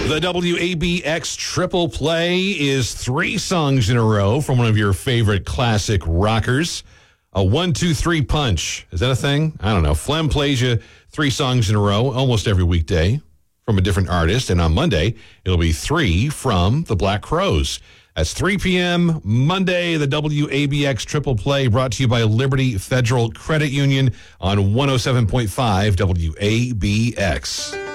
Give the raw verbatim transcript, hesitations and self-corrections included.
The W A B X Triple Play is three songs in a row from one of your favorite classic rockers. A one, two, three punch. Is that a thing? I don't know. Flem plays you three songs in a row almost every weekday from a different artist. And on Monday, it'll be three from the Black Crowes. That's three p.m. Monday, the W A B X Triple Play, brought to you by Liberty Federal Credit Union on one oh seven point five W A B X.